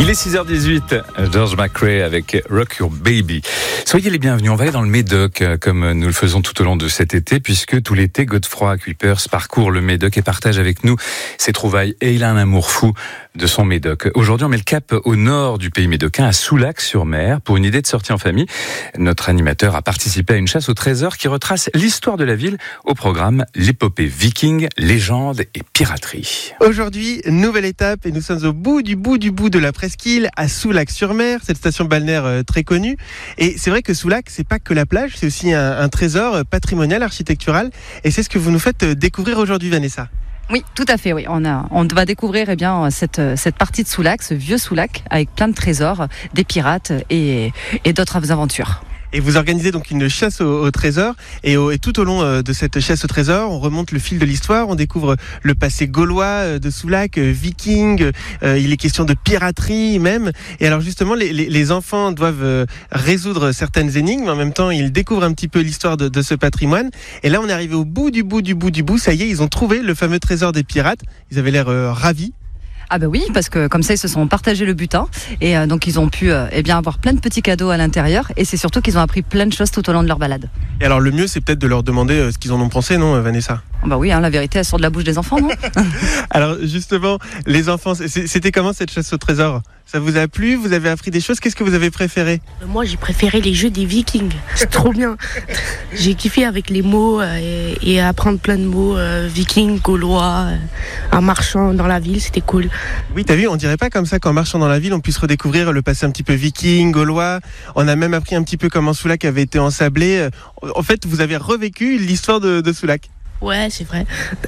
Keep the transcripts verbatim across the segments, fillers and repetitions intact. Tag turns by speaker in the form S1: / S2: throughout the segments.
S1: Il est six heures dix-huit, George McRae avec Rock Your Baby. Soyez les bienvenus, on va aller dans le Médoc, comme nous le faisons tout au long de cet été, puisque tout l'été, Godefroy Cuypers parcourt le Médoc et partage avec nous ses trouvailles. Et il a un amour fou de son Médoc. Aujourd'hui, on met le cap au nord du pays médocain, à Soulac-sur-Mer, pour une idée de sortie en famille. Notre animateur a participé à une chasse au trésor qui retrace l'histoire de la ville au programme l'épopée viking, légende et piraterie.
S2: Aujourd'hui, nouvelle étape et nous sommes au bout du bout du bout de la presqu'île, à Soulac-sur-Mer, cette station balnéaire euh, très connue. Et c'est vrai que Soulac, c'est pas que la plage, c'est aussi un, un trésor patrimonial, architectural. Et c'est ce que vous nous faites découvrir aujourd'hui, Vanessa.
S3: Oui, tout à fait. Oui, on a, on va découvrir eh bien cette cette partie de Soulac, ce vieux Soulac, avec plein de trésors, des pirates et et d'autres aventures.
S2: Et vous organisez donc une chasse au, au trésor. Et, au, et tout au long de cette chasse au trésor, on remonte le fil de l'histoire. On découvre le passé gaulois de Soulac, viking. Euh, il est question de piraterie même. Et alors justement, les, les, les enfants doivent résoudre certaines énigmes. En même temps, ils découvrent un petit peu l'histoire de, de ce patrimoine. Et là, on est arrivé au bout du bout du bout du bout. Ça y est, ils ont trouvé le fameux trésor des pirates. Ils avaient l'air euh, ravis.
S3: Ah ben oui, parce que comme ça ils se sont partagés le butin et euh, donc ils ont pu euh, eh bien avoir plein de petits cadeaux à l'intérieur et c'est surtout qu'ils ont appris plein de choses tout au long de leur balade.
S2: Et alors le mieux c'est peut-être de leur demander euh, ce qu'ils en ont pensé, non Vanessa?
S3: Ah bah oui, hein, la vérité elle sort de la bouche des enfants, non?
S2: Alors justement, les enfants, c'était comment cette chasse au trésor? Ça vous a plu? Vous avez appris des choses? Qu'est-ce que vous avez préféré?
S4: Moi j'ai préféré les jeux des vikings, c'est trop bien. J'ai kiffé avec les mots euh, et, et apprendre plein de mots euh, vikings, gaulois, euh, en marchant dans la ville, c'était cool.
S2: Oui, t'as vu, on dirait pas comme ça qu'en marchant dans la ville, on puisse redécouvrir le passé un petit peu viking, gaulois. On a même appris un petit peu comment Soulac avait été ensablé. En fait, vous avez revécu l'histoire de, de Soulac.
S4: Ouais, c'est vrai.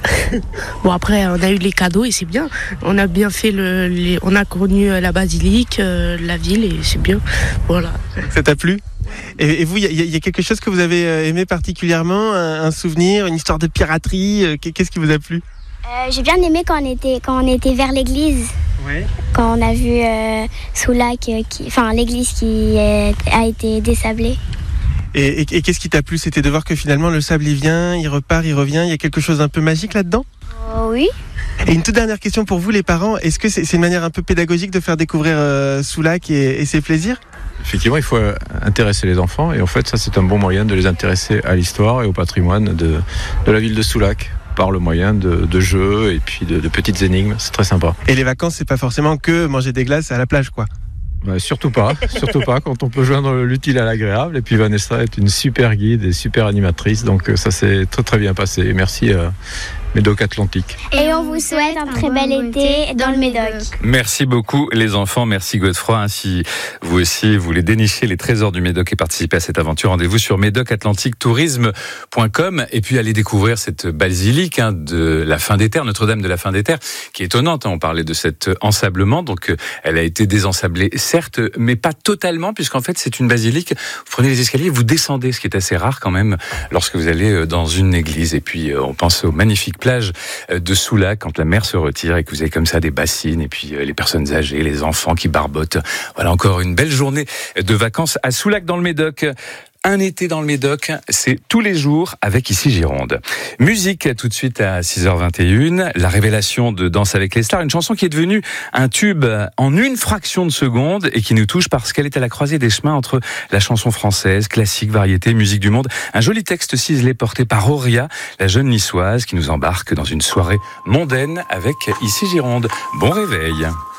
S4: Bon, après, on a eu les cadeaux et c'est bien. On a bien fait le, les, on a connu la basilique, euh, la ville et c'est bien. Voilà.
S2: Ça t'a plu? Et, et vous, il y, y a quelque chose que vous avez aimé particulièrement, un, un souvenir, une histoire de piraterie? Qu'est-ce qui vous a plu?
S5: Euh, j'ai bien aimé quand on était, quand on était vers l'église. Ouais. Quand on a vu euh, Soulac, euh, qui, enfin l'église qui est, a été désablée.
S2: Et, et, et qu'est-ce qui t'a plu? C'était de voir que finalement le sable il vient, il repart, il revient. Il y a quelque chose d'un peu magique là-dedans?
S5: euh, Oui.
S2: Et une toute dernière question pour vous les parents. Est-ce que c'est, c'est une manière un peu pédagogique de faire découvrir euh, Soulac et, et ses plaisirs?
S6: Effectivement, il faut intéresser les enfants. Et en fait, ça c'est un bon moyen de les intéresser à l'histoire et au patrimoine de, de la ville de Soulac, par le moyen de, de jeux et puis de, de petites énigmes. C'est très sympa.
S2: Et les vacances, c'est pas forcément que manger des glaces à la plage, quoi.
S6: Bah, surtout pas, surtout pas, quand on peut joindre l'utile à l'agréable. Et puis Vanessa est une super guide et super animatrice, donc ça s'est très très bien passé. Merci euh, Médoc Atlantique.
S5: Et on vous souhaite un très bel été dans le Médoc.
S1: Merci beaucoup les enfants, merci Godefroy. Hein, si vous aussi voulez dénicher les trésors du Médoc et participer à cette aventure, rendez-vous sur médoc atlantique tourisme point com et puis allez découvrir cette basilique hein, de la fin des terres, Notre-Dame de la fin des terres, qui est étonnante. Hein, on parlait de cet ensablement, donc euh, elle a été désensablée certes, mais pas totalement, puisqu'en fait c'est une basilique. Vous prenez les escaliers, vous descendez, ce qui est assez rare quand même lorsque vous allez dans une église. Et puis euh, on pense aux magnifiques plage de Soulac quand la mer se retire et que vous avez comme ça des bassines et puis les personnes âgées, les enfants qui barbotent. Voilà encore une belle journée de vacances à Soulac dans le Médoc. Un été dans le Médoc, c'est tous les jours avec Ici Gironde. Musique tout de suite à six heures vingt et une, la révélation de Danse avec les stars, une chanson qui est devenue un tube en une fraction de seconde et qui nous touche parce qu'elle est à la croisée des chemins entre la chanson française, classique, variété, musique du monde. Un joli texte ciselé porté par Auria, la jeune niçoise qui nous embarque dans une soirée mondaine avec Ici Gironde. Bon réveil.